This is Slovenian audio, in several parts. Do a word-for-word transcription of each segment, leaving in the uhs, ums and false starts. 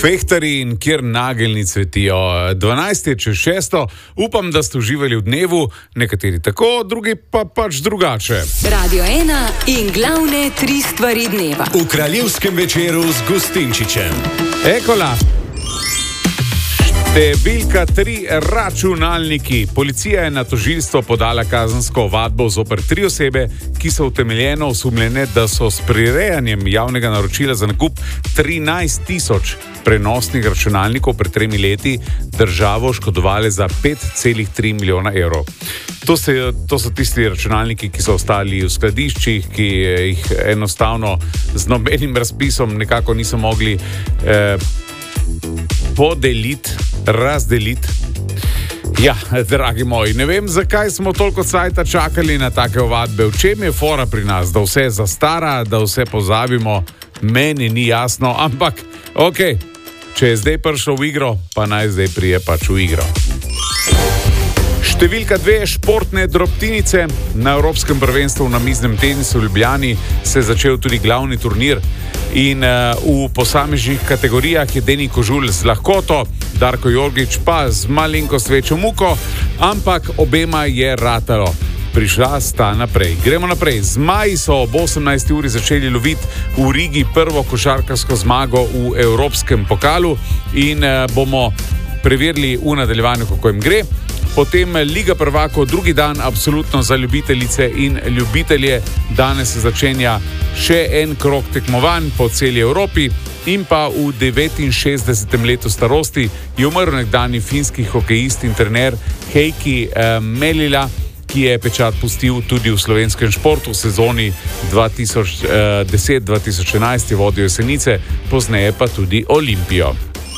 Fehtari in kjer nageljni cvetijo. dvanajst je čez šesto, upam, da ste uživali v dnevu, nekateri tako, drugi pa pač drugače. Radio ena in glavne tri stvari dneva. V kraljevskem večeru z Gustinčičem. Ekola. Številka tri, računalniki. Policija je na tožilstvo podala kazensko ovadbo zoper tri osebe, ki so utemeljeno osumljene, da so s prirejanjem javnega naročila za nakup trinajst tisoč prenosnih računalnikov pred tremi leti državo oškodovali za pet celih tri milijona evrov. To, se, to so tisti računalniki, ki so ostali v skladiščih, ki jih enostavno z nobenim razpisom nekako niso mogli eh, podeliti, razdeliti. Ja, dragi moji, ne vem, zakaj smo toliko cajta čakali na take ovadbe. V čem je fora pri nas? Da vse zastara, da vse pozabimo? Meni ni jasno, ampak ok, če je zdaj prišlo v igro, pa naj zdaj prije pač v igro. Številka dve, športne drobtinice. Na Evropskem prvenstvu na miznem tenisu v Ljubljani se je začel tudi glavni turnir in uh, v posameznih kategorijah je Deni Kožul z lahkoto, Darko Jorgič pa z malenkost večjo muko, ampak obema je ratalo. Prišla sta naprej. Gremo naprej. Zmaji so ob osemnajsti uri začeli loviti v Rigi prvo košarkarsko zmago v Evropskem pokalu in uh, bomo preverili v nadaljevanju, kako jim gre. Potem Liga prvakov, drugi dan absolutno za ljubiteljice in ljubitelje. Danes se začenja še en krog tekmovanj po celi Evropi in pa v devetinšestdesetem letu starosti je umrl nekdanji finski hokejist in trener Heikki eh, Melila, ki je pečat pustil tudi v slovenskem športu v sezoni dva tisoč deset dva tisoč enajst je vodil Jesenice, pozneje pa tudi Olimpijo.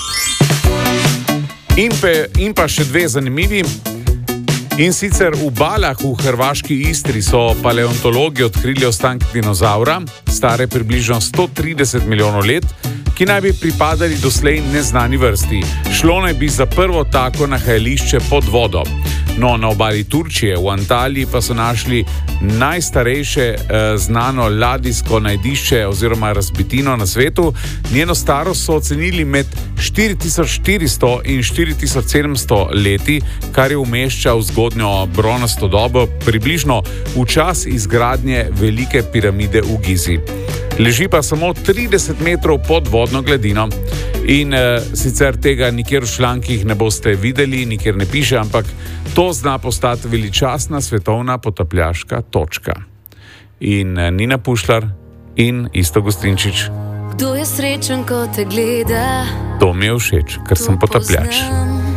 In, pe, in pa še dve zanimivi. In sicer v Balah v hrvaški Istri so paleontologi odkrili ostanke dinozaura, stare približno sto trideset milijonov let, ki naj bi pripadali doslej neznani vrsti. Šlo naj bi za prvo tako nahajališče pod vodo. No, na obali Turčije, v Antaliji, pa so našli najstarejše eh, znano ladijsko najdišče oziroma razbitino na svetu. Njeno starost so ocenili med štiri tisoč štiristo in štiri tisoč sedemsto leti, kar je umešča v zgodnjo bronasto dobo, približno v čas izgradnje velike piramide v Gizi. Leži pa samo trideset metrov pod vodno gladino. In e, sicer tega nikjer v člankih ne boste videli, nikjer ne piše, ampak to zna postati veličastna svetovna potapljaška točka. In e, Nina Pušlar in Isto Gustinčič. Kdo je srečen, ko te gleda? To mi je všeč, ker sem potapljač.